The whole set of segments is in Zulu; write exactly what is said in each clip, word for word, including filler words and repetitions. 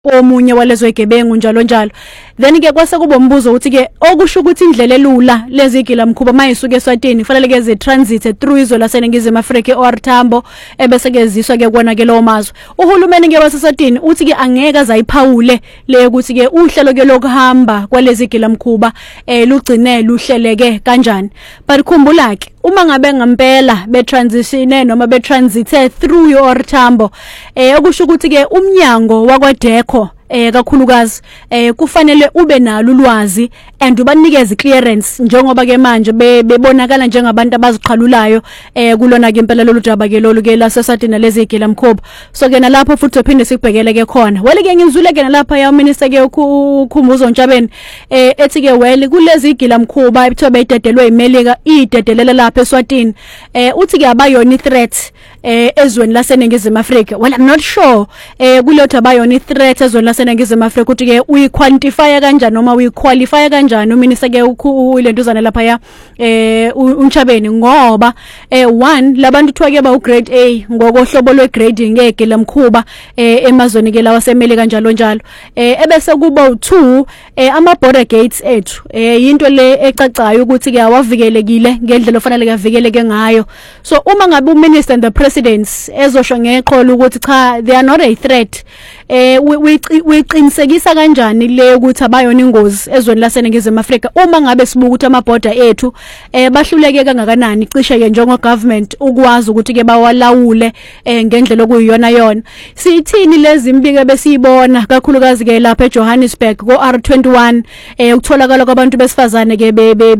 omunye walezo igebengu njalo njalo. Then ke kwase kuba umbuzo ukuthi ke okusho ukuthi indlela elula lezi igilamkhuba mayisuke eSwatini fanele ke zi transit through izwe laseNingizimu Afrika O R Tambo ebese keziswa ke kona ke lo mazwe. Uhulumeni ke waseSwatini uthi ke angeke azayiphawule le ukuthi ke uhlelo ke lokuhamba kwalezi igilamkhuba eh lugcine luhleleke kanjani. But khumbula ke uma ngabe ngempela be transitione noma be transite through O R Tambo eh okusho ukuthi ke umnyango wakwaDeco eh kakhulukazi eh kufanele ube nalo ulwazi and ubanikeze clearance njengoba ke manje bebonakala njengabantu abaziqhalulayo eh kulona ke impela lolu daba ke lolu ke laseSwatini lezi igilamkhuba. So ke nalapho futhi uphinde sikubhekele ke khona wele ke ngizule ke nalapha ya minister ke uKhumbuzo Ntshabeni eh ethi ke wele kulezi igilamkhuba ebithobe idedelwe imelika idedelela lapha eSwatini eh uthi ke abayona threat eh ezweni laseNingizimu Afrika. Well, I'm not sure eh kulotha abayona threat ezweni laseNingizimu Afrika ukuthi ke uyi quantify kanjani noma uyi qualify kanjani uminisa ke ulentuzana lapha ya eh uNtshabeni ngoba eh one labantu kuthiwa ke ba ugrade A ngokohlobo lwegrading eke lamkhuba eh emazweni ke lawa semelika kanjalo njalo eh ebese kuba two eh ama border gates ethu eh into le ecacayo ukuthi ke awavikelekile ngendlela ofanele kavikeleke ngayo. So uma ngabe uminister and the president ezosho ngeqholo ukuthi cha they are not a threat eh uyiqinisekisa kanjani le ukuthi abayona ingozi ezweni laseNingizimu Afrika uma ngabe sibuka ukuthi ama border ethu eh bahluleke kangakanani cishe ke njengo government ukwazi ukuthi ke bawalawule eh ngendlela okuyiyona yona. Sithini lezi imbike besiyibona kakhulukazi ke lapha eJohannesburg ko R twenty-one eh ukutholakala kwabantu besifazane ke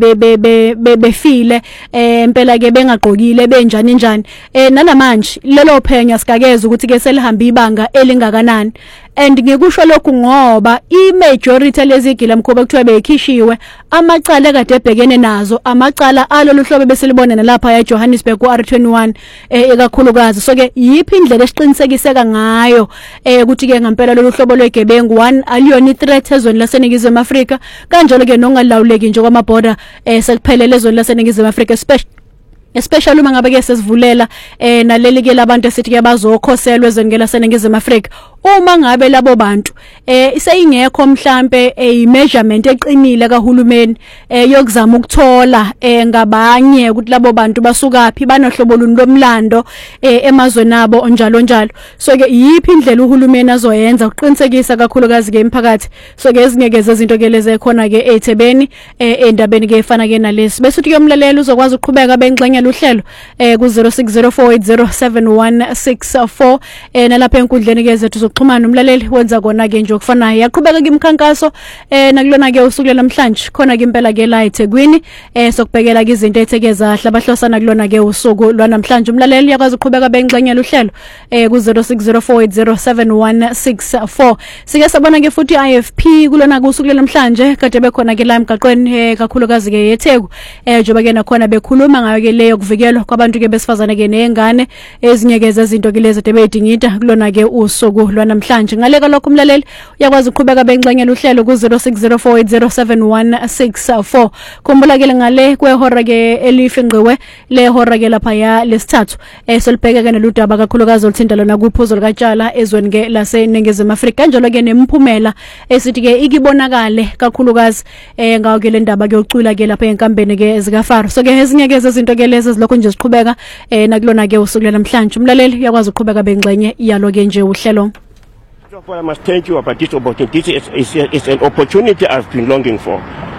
befile eh impela ke bengaqokile benjani njani eh nanamanje lelo phenya sikakeza ukuthi ke selihamba ibanga elingakanani. And ngikusho lokhu ngoba I majority lezi igilamkhuba kuthiwa beyikhishiwe amacala kade ebhekene nazo amacala alolu hlobo besilibona nalapha eJohannesburg ku R twenty-one eh ekakhulukazi. So ke yiphi indlela esiqinisekiseka ngayo eh ukuthi ke ngempela lolu hlobo lwegebengu one aliyona threat ezweni laseNingizimu Afrika kanjalo ke nongalawuleki nje kwama border eh sekuphelele ezweni laseNingizimu Afrika especially especially uma ngabe ke sesivulela eh naleli ke labantu esithi ke bazokhoselwa ezweni laseNingizimu Afrika. Uma ngabe labo bantu eh iseyingekho mhlambe eh measurement eqinile kahulumeni eh yokuzama ukuthola eh ngabanye ukuthi labo bantu basukaphi banohlobo luni lomlando eh emazweni abo njalo njalo. So ke yiphi indlela uhulumeni azoyenza ukuqinisekisa kakhulukazi ke imphakathi. So ke ezingekeze izinto ke leze khona ke eThebeni eh endabeni ke efana ke nalesi bese uthi ke umlaleli uzokwazi ukuqhubeka bengxenye uhlelo eh ku zero six zero four eight zero seven one six four eh nalapha enkundleni ke zethu zokuxhumana umlaleli wenza kona ke nje okufanayo yaqhubeka ke imkhankaso eh nakulona ke usuku namhlanje khona ke impela ke la eThekwini eh sokubhekela ke izinto ethekeza hlabahlosana kulona ke usuku lwanamhlanje umlaleli yakwazi ukuqhubeka bengxenye uhlelo eh ku zero six zero four eight zero seven one six four. Sike sabona ke futhi I F P kulona kusuku namhlanje kade bekhona ke la emgaqweni eh kakhulukazi ke eTheku eh njoba ke nakhona bekhuluma ngayo ke leyo kuvikelwa kwabantu ke besifazane ke nezingane ezinyekeza izinto ke lezi tebeyidingida kulona ke usuku lwanamhlanje. Ngaleka lokho umlaleli uyakwazi ukuqhubeka bengxenye uhlelo ku zero six zero four eight zero seven one six four. Khumbula ke ngale kwehora ke elifingqiwe lehora ke lapha ya lesithathu eh solibheka ke neludaba kakhulukazi oluthinta lona kuphuzo likatshala ezweni ke laseNingizimu Afrika kanjalo ke nemphumela esithi ke ikibonakale kakhulukazi eh ngawo ke le ndaba ke ucula ke lapha enkambeni ke ezika Faro. So ke ezinyekeza izinto ke lezi lokho nje siqhubeka eh nakulona ke usuku namhlanje umlaleli uyakwazi ukuqhubeka bengxenye iyalo ke nje uhlelo. Well, I must thank you about this opportunity. It's, it's, it's an opportunity I've been longing for.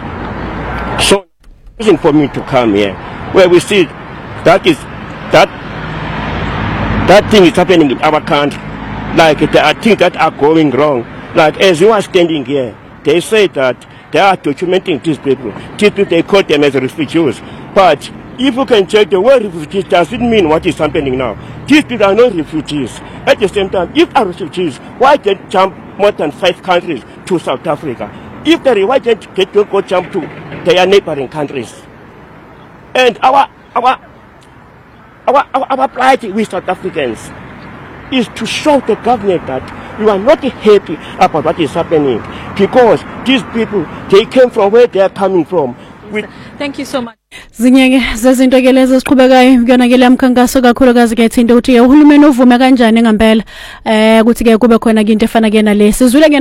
So, reason for me to come here, where we see that is that that thing is happening in our country. Like there are things that are going wrong. Like as you are standing here, they say that they are documenting these people. These people, they call them as refugees. But if you can check the word refugees, does it mean what is happening now? These people are not refugees. At the same time, if are refugees, why don't jump more than five countries to South Africa? If they why don't they don't go jump to their neighboring countries? And our our our our, our plight with South Africans is to show the government that we are not happy about what is happening because these people they came from where they are coming from. Thank you so much. Zinyeke zezinto ke lezo siqhubekayo kuyona ke lamkhankaso kakhulukazi ke thinto ukuthi uhulumeni uvume kanjani ngempela eh ukuthi ke kube khona into efana ke nale sizwile